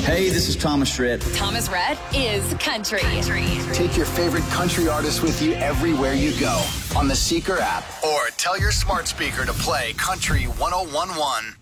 Hey, this is Thomas Shred. Thomas Rhett is country. Take your favorite country artists with you everywhere you go on the Seeker app or tell your smart speaker to play Country 101.1.